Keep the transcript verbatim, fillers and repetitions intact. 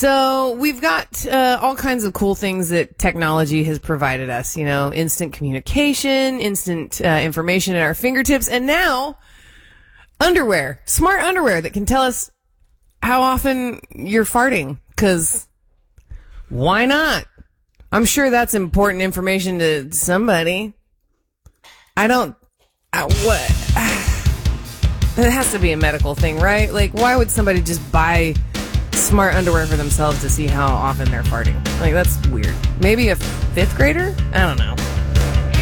So we've got uh, all kinds of cool things that technology has provided us, you know, instant communication, instant uh, information at our fingertips, and now underwear, smart underwear that can tell us how often you're farting, because why not? I'm sure that's important information to somebody. I don't, uh, what? It has to be a medical thing, right? Like, why would somebody just buy smart underwear for themselves to see how often they're farting? Like, that's weird. Maybe a fifth grader? I don't know.